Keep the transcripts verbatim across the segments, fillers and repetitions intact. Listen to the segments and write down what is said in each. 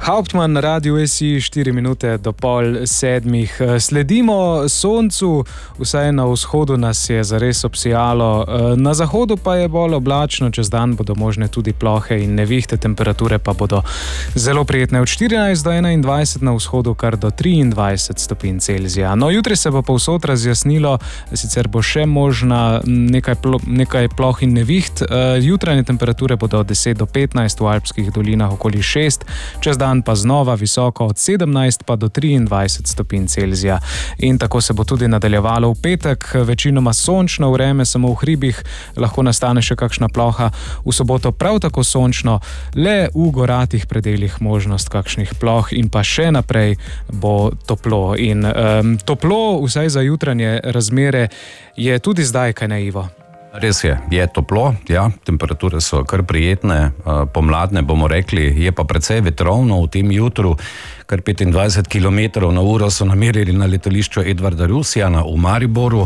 Hauptmann na radiu S I, štiri minute do pol sedmih. Sledimo soncu, vsaj na vzhodu nas je zares obsijalo, na zahodu pa je bolj oblačno, čez dan bodo možne tudi plohe in nevihte, temperature pa bodo zelo prijetne. Od štirinajst do enaindvajset na vzhodu, kar do triindvajset stopinj Celzija. No, jutri se bo povsod razjasnilo, sicer bo še možna nekaj, plo, nekaj ploh in neviht. Jutranje temperature bodo od deset do petnajst, v alpskih dolinah okoli šest, čez dan pa znova visoko od sedemnajst pa do triindvajset stopinj Celzija. In tako se bo tudi nadaljevalo v petek, večinoma sončno vreme, samo v hribih lahko nastane še kakšna ploha. V soboto prav tako sončno, le v goratih predeljih možnost kakšnih ploh in pa še naprej bo toplo. In um, toplo, vsaj za jutranje razmere, je tudi zdaj, kaj ne, Ivo? Res je, je toplo, ja, temperature so kar prijetne, pomladne bomo rekli, je pa precej vetrovno v tem jutru, kar petindvajset kilometrov na uro so namerili na letališču Edvarda Rusjana v Mariboru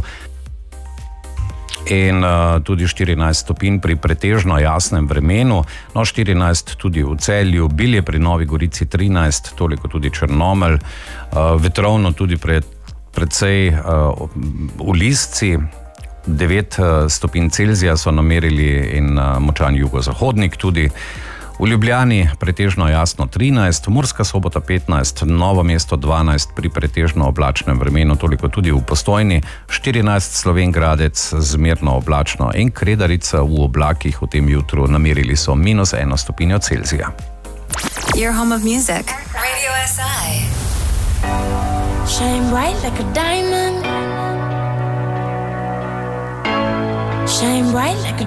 in uh, tudi štirinajst stopinj pri pretežno jasnem vremenu, no štirinajst tudi v Celju, Bilje pri Novi Gorici trinajst, toliko tudi Črnomelj, uh, vetrovno tudi pre, precej uh, v Lisci, devet stopinj Celzija so namerili in močan jugozahodnik tudi. V Ljubljani pretežno jasno trinajst, Murska Sobota petnajst, Novo mesto dvanajst pri pretežno oblačnem vremenu, toliko tudi v Postojni, štirinajst Slovenj Gradec zmerno oblačno in Kredarica v oblakih v tem jutru namerili so minus eno stopinjo Celzija. Your home of music. Radio S I. Shine bright like a diamond. Shine bright like a